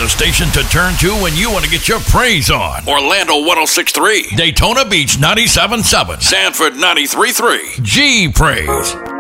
the station to turn to when you want to get your praise on. Orlando 106.3. Daytona Beach 97.7. Sanford 93.3. G Praise.